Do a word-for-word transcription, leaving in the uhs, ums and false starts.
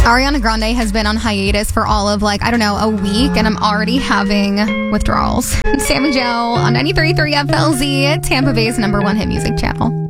Ariana Grande has been on hiatus for all of, like, I don't know, a week, and I'm already having withdrawals. Sam and Joe on ninety-three point three F L Z, Tampa Bay's number one hit music channel.